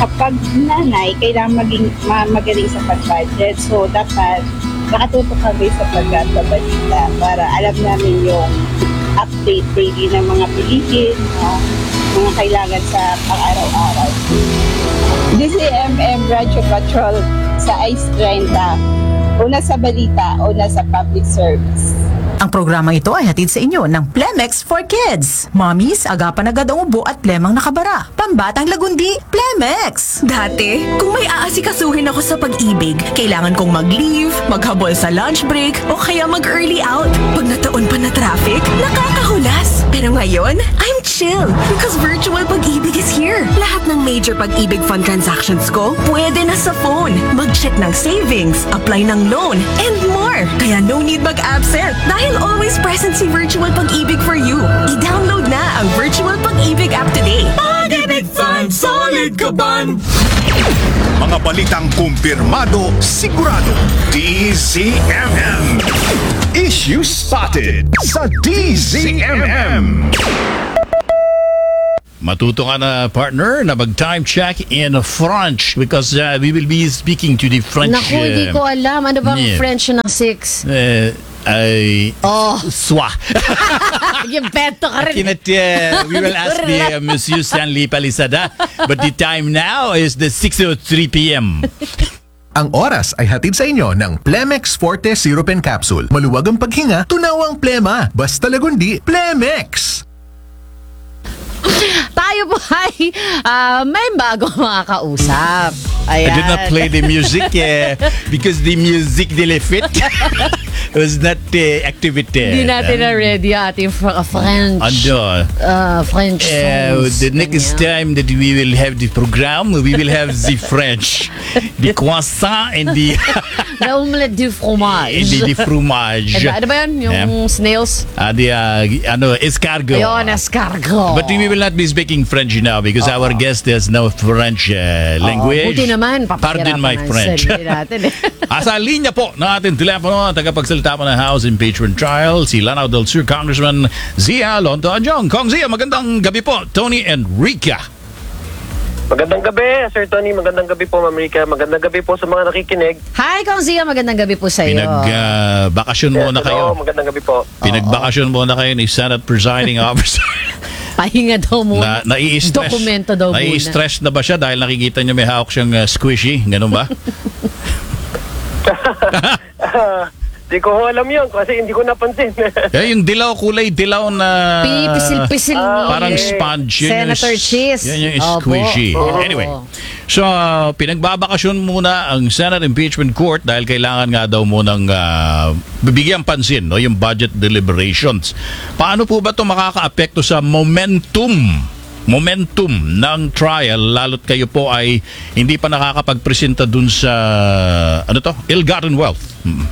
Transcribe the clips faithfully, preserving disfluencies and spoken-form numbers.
kapag nanay, kailangan maging ma- magaling sa pag-budget. So, dapat nakatutok kami sa pagbabalita para alam namin yung update daily ng mga bilihin, uh, mga kailangan sa pang-araw-araw. D C M M Radio Patrol sa Ice thirty. Una sa balita, una sa public service. Ang programang ito ay hatid sa inyo ng Plemex for Kids. Mommies, agapan agad ang ubo at plemang nakabara. Pambatang lagundi, Plemex! Dati, kung may aasikasuhin ako sa pag-ibig, kailangan kong mag-leave, maghabol sa lunch break, o kaya mag-early out. Pag nataon pa na traffic, nakakahulas. Pero ngayon, I'm chill because virtual pag-ibig is here. Lahat ng major pag-ibig fund transactions ko, pwede na sa phone. Mag-check ng savings, apply ng loan, and more. Kaya no need mag-absent dahil always present si Virtual Pag-ibig for you. I-download na ang Virtual Pag-ibig app today. Pag-ibig Fund, solid ka ban? Mga balitang kumpirmado, sigurado. D Z M M. Issue spotted sa D Z M M. Matuto ka na, partner, na mag-time check in French because uh, we will be speaking to the French... Naku, hindi uh, ko alam. Ano bang yeah. French ng six? Uh, ay... Oh. Swa. Yung beto ka rin. Cannot, uh, we will ask the uh, Monsieur Stanley Palisada. But the time now is the six oh three p.m. Ang oras ay hatid sa inyo ng Plemex Forte Syrup and Capsule. Maluwag ang paghinga, tunawang plema. Basta lagundi, Plemex! Tayo po ay uh, may bago mga kausap. Ayan. I did not play the music uh, because the music de le fit was not uh, activity. Hindi natin na ready ating fr- French. Ano? Uh, French Uh, songs. the next Ganyan. time that we will have the program, we will have the French, the croissant and the La omelette du fromage. and the, the fromage. Ano, ano ba yun? Yung Yeah. snails? Uh, the uh, ano, escargot. Ayun, escargot. But we will not be speaking French now because our guest has no French uh, language. Buti naman, Pardon my papahirapan ang French. sarili natin eh. Asa linya po ng ating telepono ang tagapagsalita po ng House Impeachment Trial, si Lanao del Sur Congressman Zia Lonto Adjong. Kong Zia, magandang gabi po. Tony and Rika. Magandang gabi, Sir Tony. Magandang gabi po, Ma'am Rika. Magandang gabi po sa mga nakikinig. Hi, Kong Zia. Magandang gabi po sa iyo. Pinag-bakasyon Yes, muna hello, kayo. magandang gabi po. Pinag-bakasyon muna kayo ni Senate Presiding Officer. Pahinga daw muna. Na, nai-stress. Dokumento daw muna. Nai-stress na ba siya dahil nakikita niyo may hawak siyang uh, squishy? Ganun ba? Di ko ho alam yun kasi hindi ko napansin. Eh, yung dilaw, kulay dilaw na... Pipisil-pisil ni Parang sponge. Yun yung Senator s- Cheese. Yan yung Opo. squishy. Oo. Anyway, so uh, pinagbabakasyon muna ang Senate Impeachment Court dahil kailangan nga daw munang uh, bibigyan pansin no, yung budget deliberations. Paano po ba ito makaka-apekto sa momentum momentum ng trial lalo't kayo po ay hindi pa nakakapagpresenta dun sa ano to? Ill-gotten wealth. Hmm.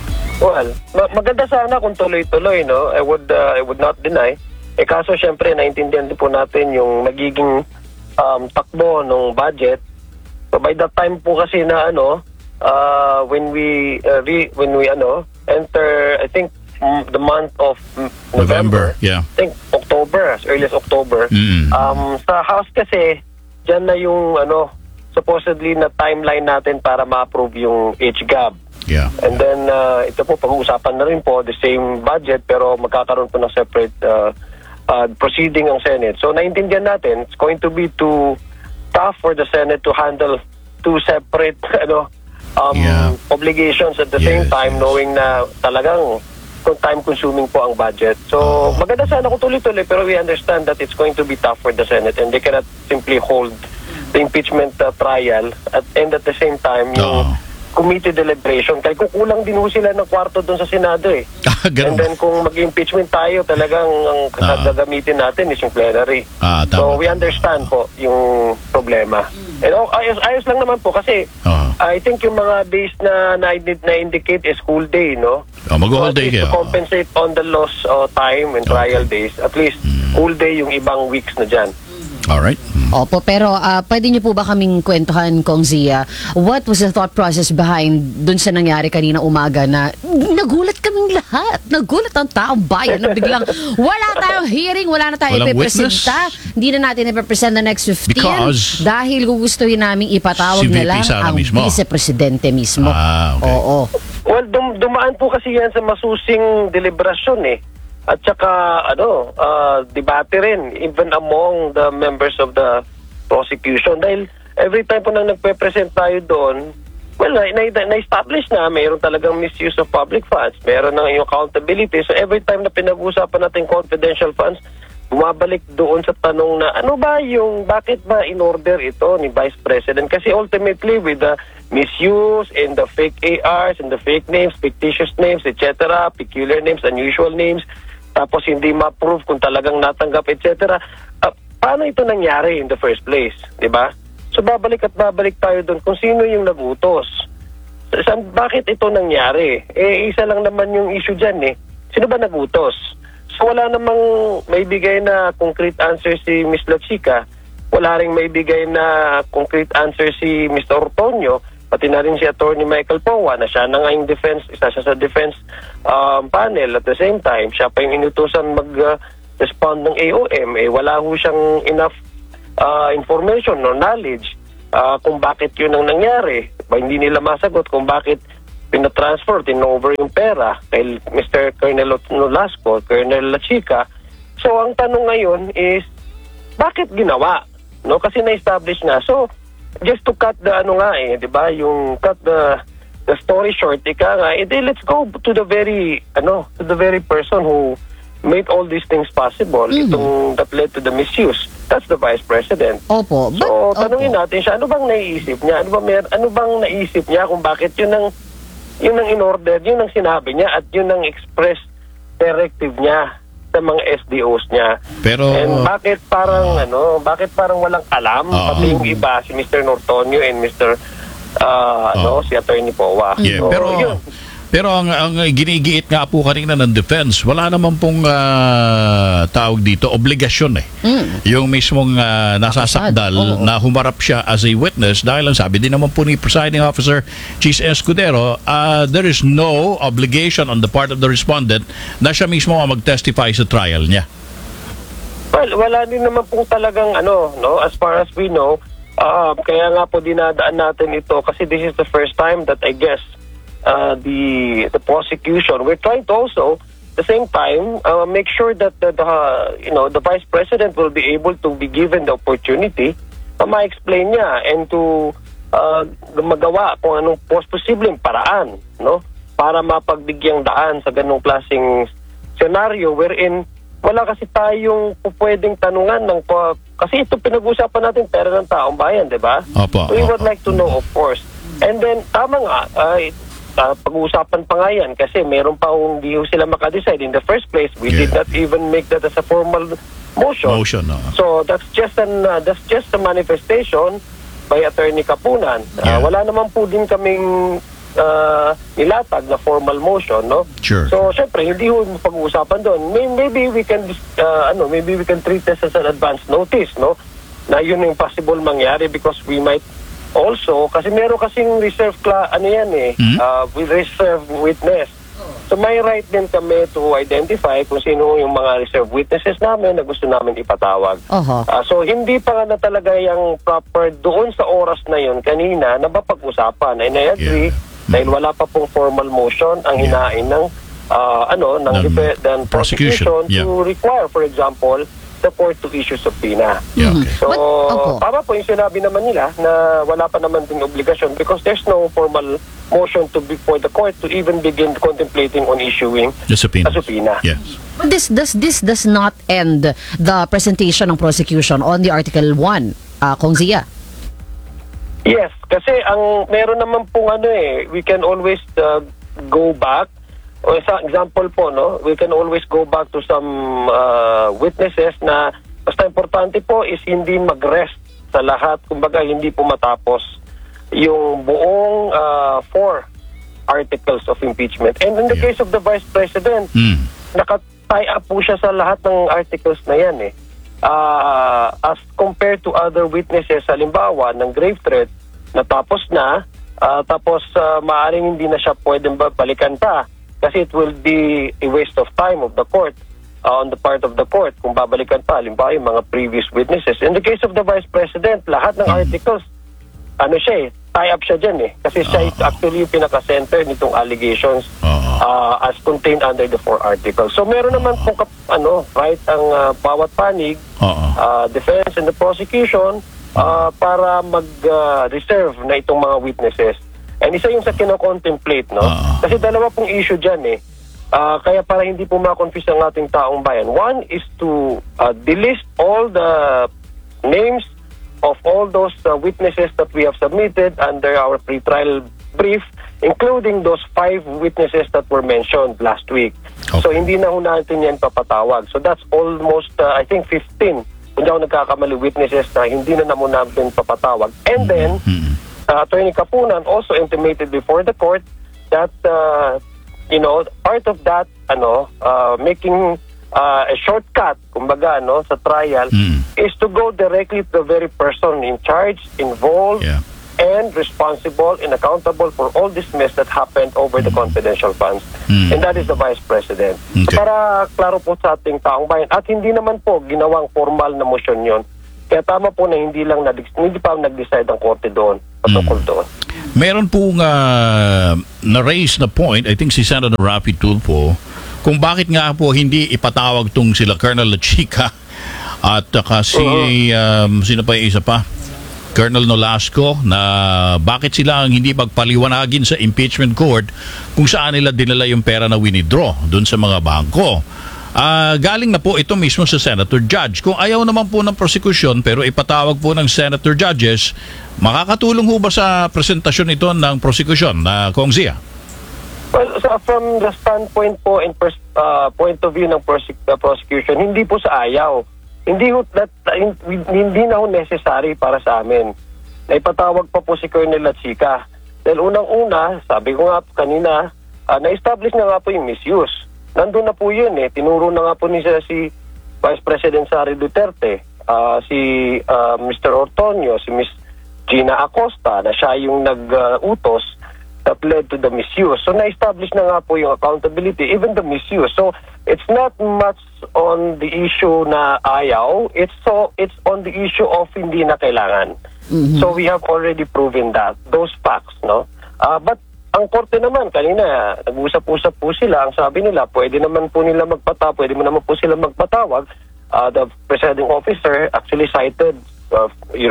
Well, ma- maganda sana kung tuloy-tuloy, no? I would uh, I would not deny. Eh kaso syempre naintindihan din po natin yung magiging um, takbo ng budget. So by that time po kasi na ano, uh, when we uh, re- when we ano enter, I think mm, the month of mm, November. November, yeah. I think October, as early as October. Mm. Um, sa House kasi, dyan na yung ano, supposedly na timeline natin para ma-approve yung H G A B. Yeah. And then, uh, ito po, pag-uusapan na rin po, the same budget, pero magkakaroon po ng separate uh, uh, proceeding ang Senate. So, naintindihan natin, it's going to be too tough for the Senate to handle two separate ano, um, Yeah. obligations at the Yes, same time, yes. knowing na talagang kung time-consuming po ang budget. So, maganda sana kung tuloy-tuloy, pero we understand that it's going to be tough for the Senate and they cannot simply hold the impeachment uh, trial at, and at the same time, yung Oo. committee deliberation. Kaya kukulang din ho sila ng kwarto doon sa Senado eh. Ah, ganun And then kung mag-impeachment tayo, talagang ang Ah. gagamitin natin is yung plenary. Ah, So tama. we understand po yung problema. And oh, ayos, ayos lang naman po kasi Oo. I think yung mga days na na-indicate is school day, no? Oh, mag-all So, at day least kayo. to compensate on the loss uh, time and trial days, at least school day yung ibang weeks na dyan. Alright. Mm. Opo, pero uh, pwede niyo po ba kaming kwentuhan, Kong Zia? What was the thought process behind dun sa nangyari kanina umaga na nagulat kaming lahat? lahat. Nagulat ang taong bayan na biglang wala tayong hearing, wala na tayong Walang ipipresenta. Hindi na natin ipipresent na next fifteen Because dahil gugustuhin namin ipatawag si V P na lang Sara ang mismo. vice-presidente mismo. Ah, okay. Oo. Well, dum- dumaan po kasi yan sa masusing deliberasyon eh. At saka, ano, uh, debate rin, even among the members of the prosecution. Dahil every time po na nagpe-present tayo doon, well, na- na- na-establish na mayroon talagang misuse of public funds. Meron na yung accountability. So every time na pinag-uusapan natin confidential funds, bumabalik doon sa tanong na ano ba yung, bakit ba in order ito ni Vice President? Kasi ultimately with the misuse and the fake A Rs and the fake names, fictitious names, et cetera, peculiar names, unusual names, tapos hindi ma-prove kung talagang natanggap, et cetera. Uh, paano ito nangyari in the first place? Diba? So babalik at babalik tayo doon kung sino yung nagutos. Sa, bakit ito nangyari? Eh, isa lang naman yung issue dyan eh. Sino ba nagutos? So wala namang may bigay na concrete answer si Miz La Chica. Wala ring may bigay na concrete answer si Mister Ortonio. Pati na rin si Attorney Michael Powa na siya na nga yung defense, isa siya sa defense um, panel. At the same time, siya pa yung inutusan mag-respond uh, ng A O M. Eh, wala ho siyang enough uh, information or knowledge uh, kung bakit yun ang nangyari. Ba, hindi nila masagot kung bakit pinatransfer, tinover yung pera kay Mister Colonel Nolasco, Colonel La Chica. So, ang tanong ngayon is, bakit ginawa? No? Kasi na-establish na. So, just to cut the ano nga eh, 'di ba? Yung cut the the story short, ika nga, eh, di, let's go to the very ano, to the very person who made all these things possible. Mm-hmm. Itong that led to the misuse. That's the Vice President. Opo. So, But, tanungin opo. natin siya, ano bang naiisip niya? Ano ba mer ano bang naisip niya kung bakit yun ang yun ang in-order, yun ang sinabi niya at yun ang express directive niya sa mga S D Os niya. Pero And bakit parang ano, bakit parang walang alam Oo. pati yung iba si Mister Nortonio and Mister uh, ano, si Attorney Powa. Yeah, So, pero yun. pero ang, ang ginigiit nga po kanina ng defense, wala naman pong ah, tawag dito, obligasyon eh. Yung mismong ah, nasasakdal Oo. na humarap siya as a witness dahil ang sabi din naman po ni Presiding Officer Cheese Escudero, ah, there is no obligation on the part of the respondent na siya mismo ang mag-testify sa trial niya. Well, wala din naman po talagang ano, no, as far as we know, uh, kaya nga po dinadaan natin ito kasi this is the first time that I guess uh, the the prosecution, we're trying to also at the same time uh, make sure that the, the you know the Vice President will be able to be given the opportunity na ma-explain niya and to uh, magawa kung anong posibleng paraan, no, para mapagbigyan daan sa ganung klaseng senaryo wherein wala kasi tayong pwedeng tanungan ng kasi ito pinag-usapan natin pera ng taong bayan, di ba? Opo, We would opo. like to know, of course. And then, tama nga, uh, uh, pag-uusapan pa nga yan kasi meron pa hindi sila makadecide. In the first place, we Yeah. did not even make that as a formal motion. Motion, no. So, that's just an uh, that's just a manifestation by Attorney Kapunan. Uh, Yeah. Wala naman po din kaming uh, nilatag na formal motion, no? Sure. So, syempre, hindi ho pag-uusapan doon. May, maybe we can, uh, ano, maybe we can treat this as an advance notice, no? Na yun yung possible mangyari because we might also, kasi meron kasing reserve, cla- ano yan eh, Hmm? uh, with reserve witness. So, may right din kami to identify kung sino yung mga reserve witnesses namin na gusto namin ipatawag. Oho. Ah, so, hindi pa nga na talaga yung proper doon sa oras na yun kanina na mapag-usapan. And I agree, Yeah. dahil wala pa pong formal motion ang Yeah. hinain ng ah, ano ng, Ng defe- ng prosecution. prosecution Yeah. to require, for example, the court to issue subpoena. Yeah, okay. So, But, opo. tama po yung sinabi naman nila na wala pa naman ding obligasyon because there's no formal motion to be for the court to even begin contemplating on issuing The subpoena. a subpoena. Yes. But this does this does not end the presentation ng prosecution on the Article one, uh, Kong Zia. Yes, kasi ang meron naman pong ano eh, we can always uh, go back. O sa example po, no, we can always go back to some uh, witnesses na basta importante po is hindi mag-rest sa lahat. Kumbaga, hindi po matapos yung buong uh, four articles of impeachment. And in the Yeah. case of the Vice President, Mm. naka-tie up po siya sa lahat ng articles na yan eh. Ah, as compared to other witnesses, halimbawa ng grave threat, natapos na, ah, tapos ah, maaaring hindi na siya pwedeng ba- balikan pa kasi it will be a waste of time of the court, uh, on the part of the court, kung babalikan pa, halimbawa yung mga previous witnesses. In the case of the Vice President, lahat ng articles, ano siya eh, tie up siya dyan eh. Kasi siya is actually yung pinaka-center nitong allegations uh, as contained under the four articles. So meron naman pong kap- ano, right, ang uh, bawat panig, uh, defense and the prosecution, uh, para mag-reserve uh, na itong mga witnesses. And isa yung sa kino-contemplate, no? Kasi dalawa pong issue dyan eh. Uh, kaya para hindi po ma-confuse ang ating taong bayan. One is to uh, delist all the names of all those uh, witnesses that we have submitted under our pre-trial brief, including those five witnesses that were mentioned last week. Okay. So hindi na ho natin yan papatawag. So that's almost, uh, I think, fifteen, kung di ako nagkakamali, witnesses na hindi na naman natin papatawag. And then, uh, Attorney Kapunan also intimated before the court that, uh, you know, part of that, ano, uh, making uh, a shortcut, kumbaga, no, sa trial, mm. is to go directly to the very person in charge, involved, yeah. and responsible and accountable for all this mess that happened over mm. the confidential funds. Mm. And that is the Vice President. Okay. Para klaro po sa ating taong bayan. At hindi naman po ginawang formal na motion yon. Kaya tama po na hindi lang nag- hindi pa nag-decide ang korte doon patungkol mm. doon. Meron pong uh, na-raise na point, I think si Senator Raffy Tulfo, kung bakit nga po hindi ipatawag tong sila Colonel Lachica at uh, si uh-huh. um, sino pa yung isa pa? Colonel Nolasco, na bakit sila ang hindi magpaliwanagin sa impeachment court kung saan nila dinala yung pera na winidraw doon sa mga bangko. Uh, galing na po ito mismo sa Senator Judge. Kung ayaw naman po ng prosecution pero ipatawag po ng Senator Judges, makakatulong ho ba sa presentasyon ito ng prosecution na uh, Kong Zia? Well, so from the standpoint po and pers- uh, point of view ng prosec- uh, prosecution, hindi po sa ayaw. Hindi ho, that, hindi na ho necessary para sa amin. Naipatawag pa po si Colonel Lachica. Dahil unang-una, sabi ko nga kanina, uh, na-establish na nga po yung misuse. Nandun na po yun eh. Tinuro na nga po niya si Vice President Sara Duterte, uh, si uh, Mister Ortonio, si Miss Gina Acosta, na siya yung nag-utos uh, that led to the misuse. So na-establish na nga po yung accountability, even the misuse. So it's not much on the issue na ayaw, it's so it's on the issue of hindi na kailangan. Mm-hmm. So we have already proven that, those facts, no? Uh, but ang korte naman, kanina, nag-usap-usap po sila, ang sabi nila, pwede naman po nila magpatawag, pwede mo naman po sila magpatawag. Uh, the presiding officer actually cited uh,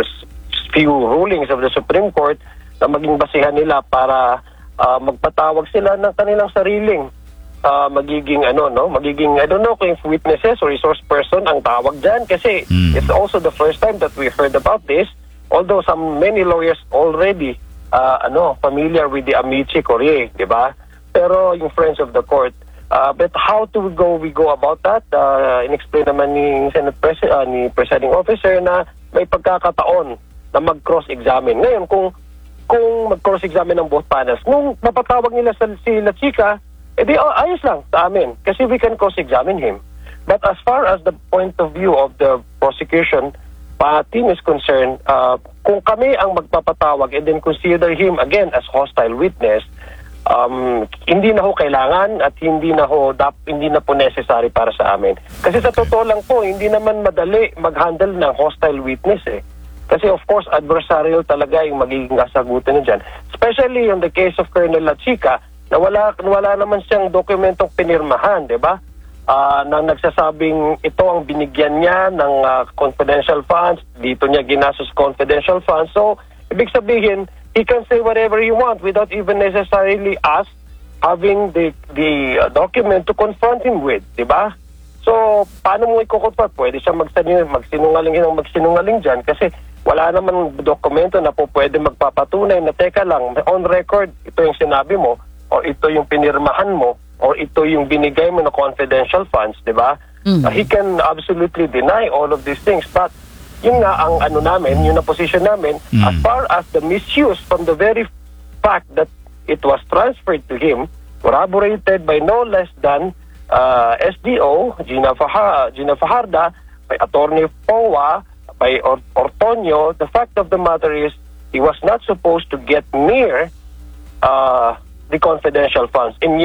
few rulings of the Supreme Court na maging basihan nila para uh, magpatawag sila ng kanilang sariling uh, magiging ano no magiging I don't know kung witnesses or resource person ang tawag dyan kasi mm. it's also the first time that we heard about this, although some many lawyers already uh, ano familiar with the Amici Curiae, di ba? Pero yung friends of the court, uh, but how to go we go about that, uh, in-explain naman ni Senate Pres- uh, ni presiding officer na may pagkakataon na mag-cross-examine. Ngayon, kung kung mag-cross-examine ng both panels, nung mapatawag nila sa, si Lachica, edi oh, ayos lang sa amin kasi we can cross-examine him. But as far as the point of view of the prosecution uh, team is concerned, uh, kung kami ang magpapatawag and then consider him again as hostile witness, um, hindi na ho kailangan at hindi na ho dap, hindi na po necessary para sa amin. Kasi sa totoo lang po, hindi naman madali mag-handle ng hostile witness eh. Kasi of course, adversarial talaga yung magiging kasagutan niya dyan. Especially in the case of Colonel Lachica, na wala, wala naman siyang dokumentong pinirmahan, di ba? Uh, na nagsasabing ito ang binigyan niya ng uh, confidential funds, dito niya ginastos confidential funds. So, ibig sabihin, he can say whatever he wants without even necessarily us having the, the uh, document to confront him with, di ba? So, paano mo ikukonfront? Pwede siya magsinungaling, magsinungaling, magsinungaling dyan kasi wala naman dokumento na po pwede magpapatunay na teka lang, on record, ito yung sinabi mo, or ito yung pinirmahan mo, or ito yung binigay mo na confidential funds, di ba? Mm-hmm. Uh, he can absolutely deny all of these things. But yun nga ang ano namin, yun ang position namin, mm-hmm. as far as the misuse from the very fact that it was transferred to him, corroborated by no less than uh, S D O, Gina, Faja, Gina Fajarda, by Attorney Powa, by Or- Ortonio, the fact of the matter is he was not supposed to get near uh, the confidential funds. And yet,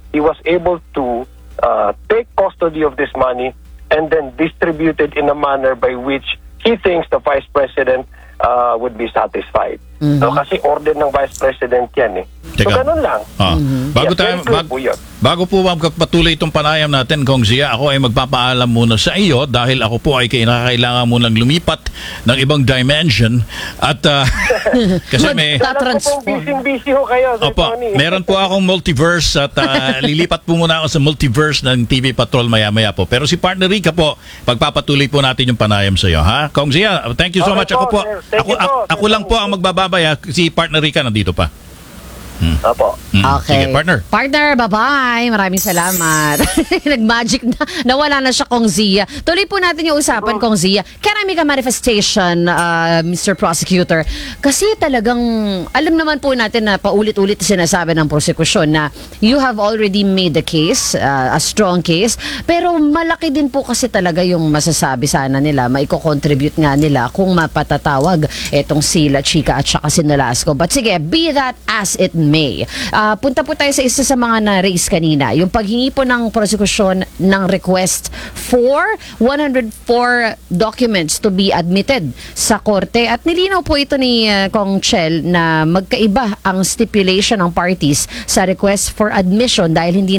he was able to uh, take custody of this money and then distribute it in a manner by which he thinks the Vice President uh, would be satisfied. No, kasi order ng Vice President yan eh. So, Teka. ganun lang. Ah, bago Yes, tayo very clear bag- po yun. bago po magpatuloy itong panayam natin, Kong Zia, ako ay magpapaalam muna sa iyo dahil ako po ay kinakailangan munang lumipat ng ibang dimension at ah, kasi may Alam ko Tatransform. pong busy-busy ho kayo, Sir Opo, Tony. meron po akong multiverse at ah, lilipat po muna ako sa multiverse ng T V Patrol maya-maya po. Pero si Partner Rica po, pagpapatuloy po natin yung panayam sa iyo, ha? Kong Zia, thank you so Okay much. Ako po, po, sir. Thank ako, you po, ako, Sir ako lang Tony. po ang magbababay, ha? Si Partner Rica nandito pa. Opo. Mm, Okay. Sige, partner. Partner, bye-bye. Maraming salamat. Nag-magic na. Nawala na siya, Kong Zia. Tuloy po natin yung usapan, Kong Zia. Karaming manifestation, uh, Mister Prosecutor. Kasi talagang, alam naman po natin na paulit-ulit sinasabi ng prosekusyon na you have already made the case, uh, a strong case. Pero malaki din po kasi talaga yung masasabi sana nila, maiko-contribute nga nila kung mapatatawag etong sila Chica at saka si Nolasco. But sige, be that as it may. Ah, punta po tayo sa isa sa mga na-raise kanina. Yung paghingi po ng prosekusyon ng request for one hundred four documents to be admitted sa korte. At nilinaw po ito ni uh, Kong Chel na magkaiba ang stipulation ng parties sa request for admission dahil hindi